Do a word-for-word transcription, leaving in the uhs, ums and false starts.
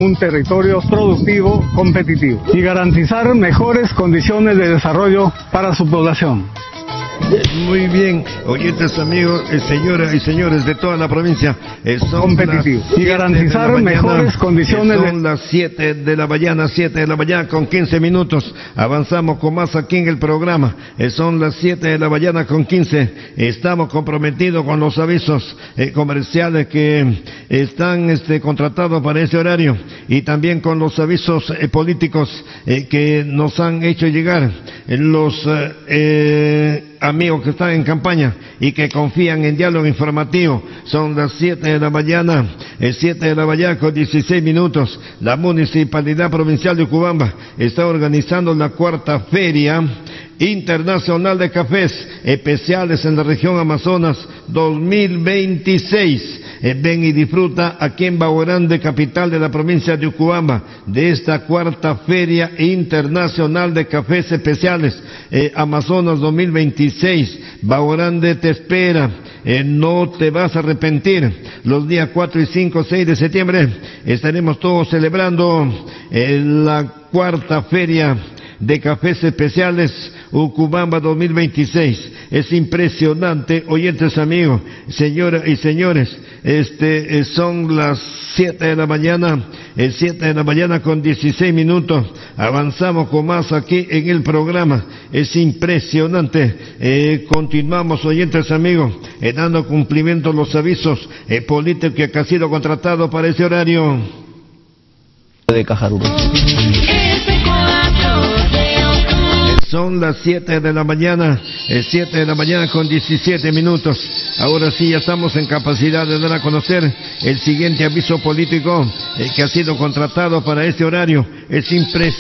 un territorio productivo, competitivo y garantizar mejores condiciones de desarrollo para su población. Muy bien, oyentes amigos, eh, señoras y señores de toda la provincia, eh, son competitivo y garantizar mañana, mejores condiciones. Eh, son de... las siete de la mañana, siete de la mañana con quince minutos. Avanzamos con más aquí en el programa. Eh, son las siete de la mañana con quince. Estamos comprometidos con los avisos eh, comerciales que están este, contratados para ese horario y también con los avisos eh, políticos eh, que nos han hecho llegar eh, los eh, eh, amigos que están en campaña y que confían en diálogo informativo. Son las siete de la mañana, es siete de la mañana con dieciséis minutos. La Municipalidad Provincial de Ucubamba está organizando la cuarta Feria Internacional de Cafés Especiales en la región Amazonas dos mil veintiséis. Eh, ven y disfruta aquí en Baguarande, capital de la provincia de Ucubamba, de esta cuarta Feria Internacional de Cafés Especiales eh, Amazonas dos mil veintiséis. Baguarande te espera, eh, no te vas a arrepentir. Los días cuatro y cinco, seis de septiembre estaremos todos celebrando eh, la cuarta Feria de Cafés Especiales Ucubamba dos mil veintiséis. Es impresionante, oyentes amigos, señoras y señores, este, eh, son las siete de la mañana, el siete de la mañana con dieciséis minutos, avanzamos con más aquí en el programa, es impresionante, eh, continuamos, oyentes amigos, eh, dando cumplimiento a los avisos eh, políticos que ha sido contratado para ese horario. De Cajarulo. Son las siete de la mañana, es siete de la mañana con diecisiete minutos. Ahora sí ya estamos en capacidad de dar a conocer el siguiente aviso político eh, que ha sido contratado para este horario. Es impresionante.